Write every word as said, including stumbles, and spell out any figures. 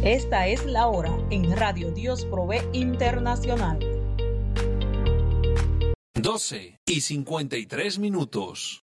Esta es la hora en Radio Dios Provee Internacional. doce y cincuenta y tres minutos.